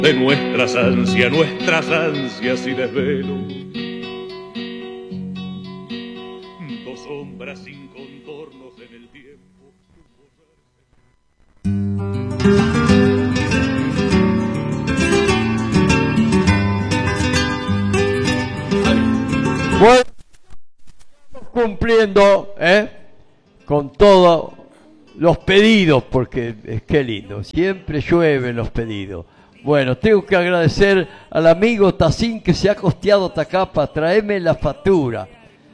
de nuestras ansias y desvelo. Dos sombras sin contornos en el tiempo. Bueno, cumpliendo con todos los pedidos, porque es que lindo, siempre llueven los pedidos. Bueno, tengo que agradecer al amigo Tacín que se ha costeado hasta acá para traerme la factura.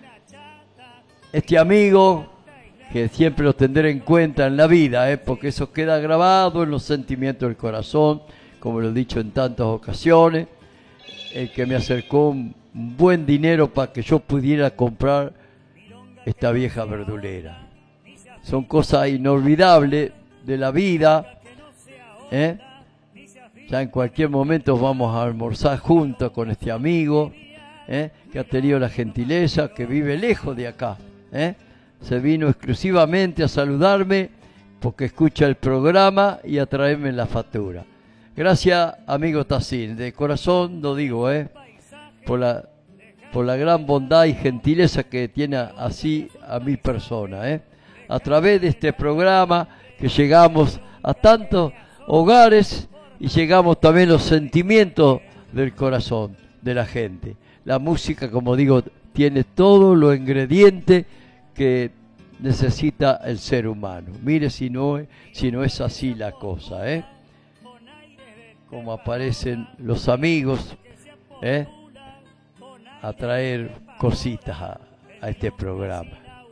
Este amigo, que siempre lo tendré en cuenta en la vida, porque eso queda grabado en los sentimientos del corazón, como lo he dicho en tantas ocasiones, el que me acercó un buen dinero para que yo pudiera comprar esta vieja verdulera. Son cosas inolvidables de la vida, Ya en cualquier momento vamos a almorzar juntos con este amigo, que ha tenido la gentileza, que vive lejos de acá, Se vino exclusivamente a saludarme porque escucha el programa y a traerme la factura. Gracias, amigo Tacín, de corazón lo digo, por la gran bondad y gentileza que tiene así a mi persona, A través de este programa que llegamos a tantos hogares y llegamos también a los sentimientos del corazón de la gente. La música, como digo, tiene todos los ingredientes que necesita el ser humano. Mire si no es así la cosa, Como aparecen los amigos, a traer cositas a este programa.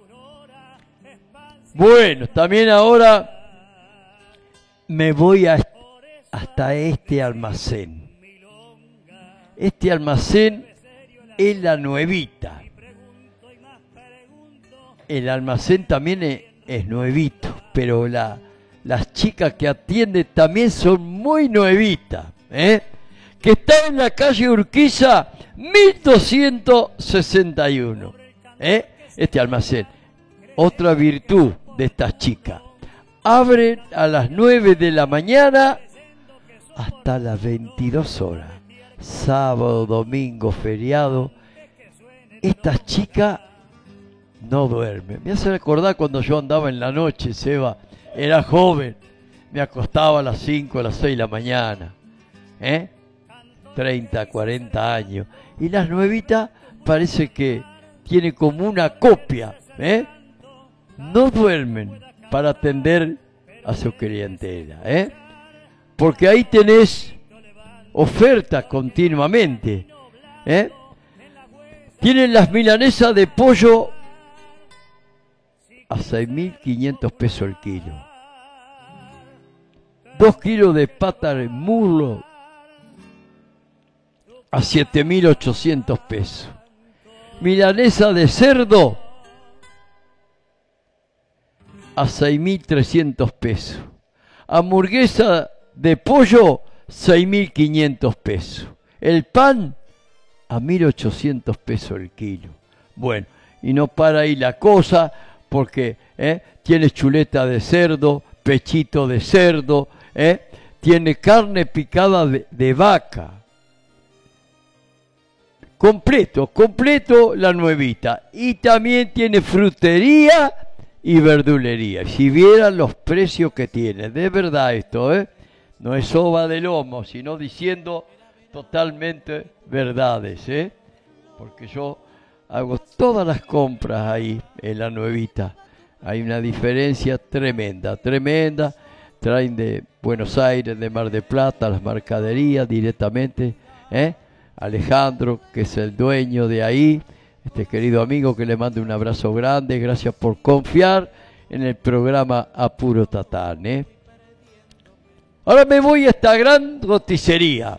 Bueno, también ahora me voy hasta este almacén. Este almacén es la nuevita. El almacén también es nuevito, pero las chicas que atienden también son muy nuevitas, que está en la calle Urquiza 1261, este almacén. Otra virtud de estas chicas: abren a las 9 de la mañana hasta las 22 horas, sábado, domingo, feriado. Estas chicas no duermen. Me hace recordar cuando yo andaba en la noche, Seba, era joven, me acostaba a las 5, a las 6 de la mañana, 30, 40 años, y las nuevitas parece que tienen como una copia, no duermen para atender a su clientela, porque ahí tenés oferta continuamente, tienen las milanesas de pollo a 6.500 pesos el kilo, 2 kilos de pata de muslo a 7.800 pesos, milanesa de cerdo a 6.300 pesos, hamburguesa de pollo 6.500 pesos, el pan a 1.800 pesos el kilo. Bueno, y no para ahí la cosa, porque tiene chuleta de cerdo, pechito de cerdo, tiene carne picada de vaca. Completo la nuevita. Y también tiene frutería y verdulería. Si vieran los precios que tiene, de verdad esto, no es soba de lomo, sino diciendo totalmente verdades, porque yo hago todas las compras ahí en la nuevita. Hay una diferencia tremenda. Traen de Buenos Aires, de Mar del Plata, las mercaderías directamente, Alejandro, que es el dueño de ahí, este querido amigo que le mando un abrazo grande, gracias por confiar en el programa Apuro Tatán, Ahora me voy a esta gran roticería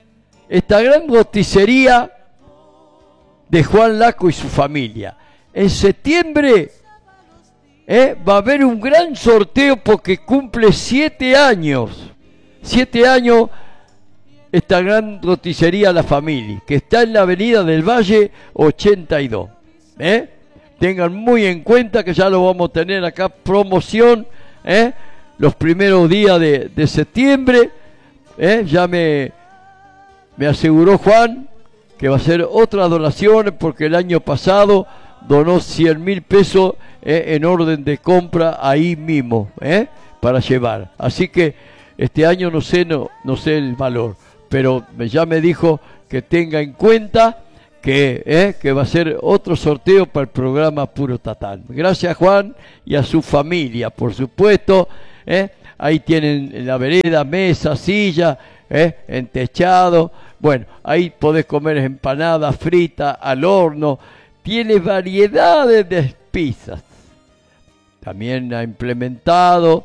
de Juan Laco y su familia. En septiembre va a haber un gran sorteo porque cumple 7 años. 7 años esta gran roticería La Familia, que está en la avenida del Valle 82. Tengan muy en cuenta que ya lo vamos a tener acá, promoción, los primeros días de septiembre. Ya me me aseguró Juan que va a hacer otra donación porque el año pasado donó 100.000 pesos en orden de compra ahí mismo, para llevar. Así que este año no sé el valor, pero ya me dijo que tenga en cuenta que va a ser otro sorteo para el programa Puro Tatán. Gracias, Juan, y a su familia, por supuesto. Ahí tienen en la vereda mesa, silla, entechado. Bueno, ahí podés comer empanadas fritas al horno. Tiene variedades de pizzas. También ha implementado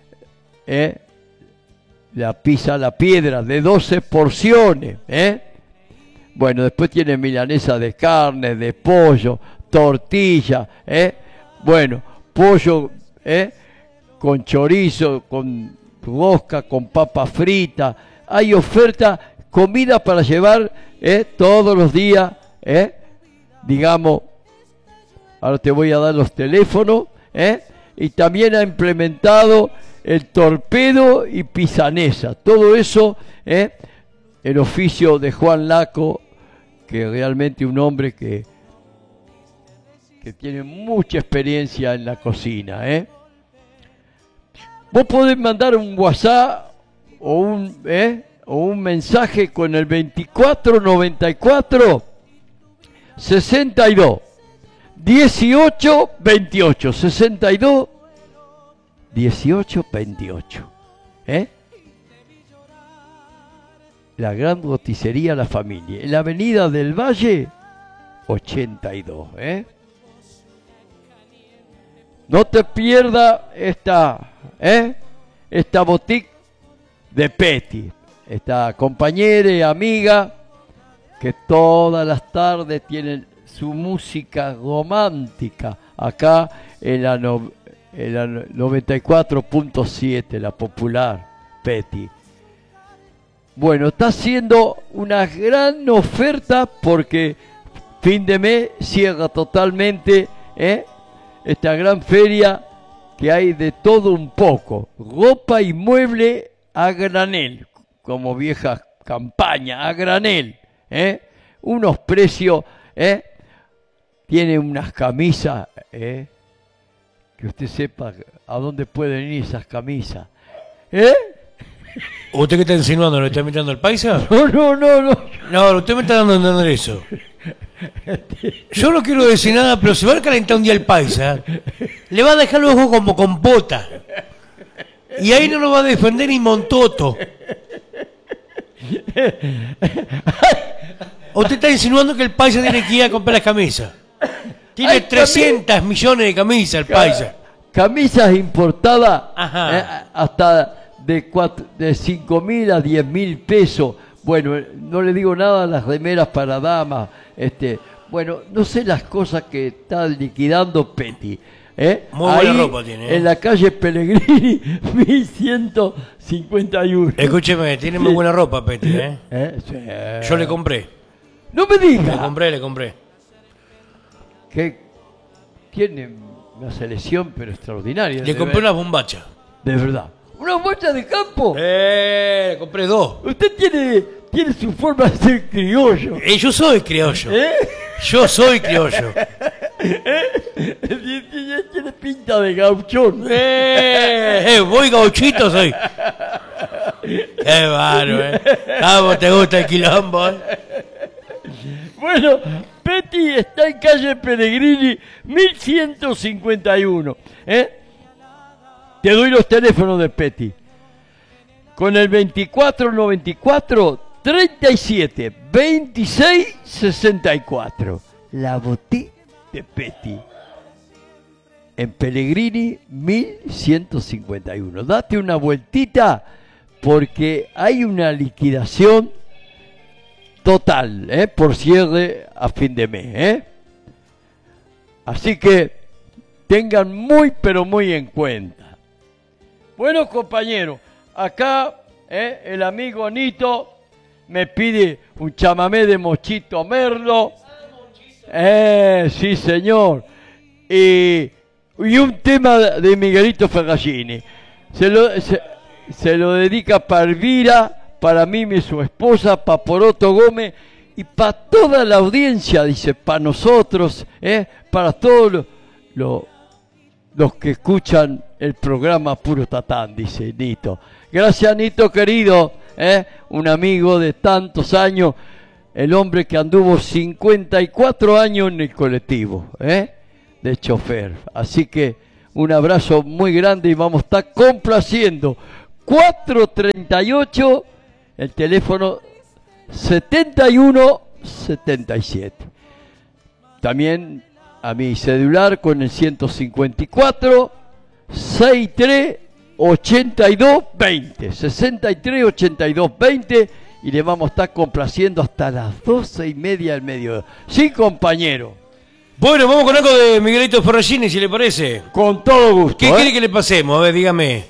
la pizza a la piedra de 12 porciones. Bueno, después tiene milanesa de carne, de pollo, tortilla. Bueno, pollo con chorizo, con rosca, con papa frita. Hay oferta, comida para llevar todos los días. Digamos, ahora te voy a dar los teléfonos. Y también ha implementado el torpedo y pisanesa. Todo eso, el oficio de Juan Laco, que realmente un hombre que tiene mucha experiencia en la cocina. Vos podés mandar un WhatsApp o un mensaje con el 2494 62 18 28 62 18 28. La Gran Roticería La Familia, en la Avenida del Valle 82. No te pierdas esta boutique de Petty, esta compañera y amiga que todas las tardes tienen su música romántica acá en la 94.7, la popular Petty. Bueno, está haciendo una gran oferta porque fin de mes cierra totalmente esta gran feria que hay de todo un poco. Ropa y mueble a granel, como vieja campaña, a granel. Unos precios, tiene unas camisas, que usted sepa a dónde pueden ir esas camisas. ¿Usted qué está insinuando? ¿Le está imitando el paisa? No. No, usted me está dando a entender eso. Yo no quiero decir nada, pero si va a calentar un día el paisa, le va a dejar los ojos como compota. Y ahí no lo va a defender ni Montoto. Usted está insinuando que el paisa tiene que ir a comprar las camisas. Tiene 300 millones de camisas el paisa. Camisas importadas hasta de 5.000 a 10.000 pesos. Bueno, no le digo nada a las remeras para damas. Bueno, no sé las cosas que está liquidando Petty. Muy ahí, buena ropa tiene. En la calle Pellegrini, 1151. Escúcheme, tiene muy buena ropa Petty, Sí. Yo le compré. No me diga. Le compré. Que tiene una selección pero extraordinaria. Le compré una bombacha. De verdad. ¿Una bombacha de campo? Le compré 2. Usted tiene su forma de ser criollo. Yo soy criollo. Yo soy criollo. Tiene pinta de gauchón. Voy gauchito soy. Qué bárbaro, ¿Cómo te gusta el quilombo? Bueno, Petty está en calle Pellegrini, 1151. Te doy los teléfonos de Petty. Con el 2494 37 26 64. La boutique de Petty. En Pellegrini 1151. Date una vueltita porque hay una liquidación total, por cierre a fin de mes. Así que tengan muy pero muy en cuenta. Bueno, compañeros, acá el amigo Nito me pide un chamamé de Mochito Merlo. Sí, señor. Y un tema de Miguelito Ferragini. Se lo dedica para Elvira, para Mimi, su esposa, para Poroto Gómez y para toda la audiencia, dice, para nosotros, para todos los que escuchan el programa Puro Tatán, dice Nito. Gracias, Nito, querido, un amigo de tantos años, el hombre que anduvo 54 años en el colectivo, de chofer. Así que un abrazo muy grande y vamos a estar complaciendo. 438, el teléfono 7177. También a mi celular con el 154 63 82 20 63 82 20 y le vamos a estar complaciendo hasta las 12:30 del mediodía. Sí, compañero. Bueno, vamos con algo de Miguelito Ferragini, si le parece. Con todo gusto. ¿Qué quiere que le pasemos? A ver, dígame.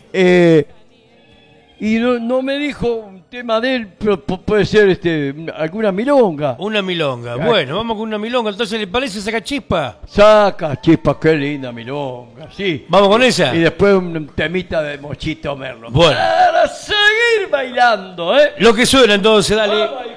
Y no me dijo un tema de él, pero puede ser alguna milonga. Una milonga. Bueno, vamos con una milonga. Entonces, ¿le parece Saca Chispa? Saca Chispa, qué linda milonga, sí. ¿Vamos con esa? Y después un temita de Mochito Merlo. Bueno. Para seguir bailando, Lo que suena entonces, dale.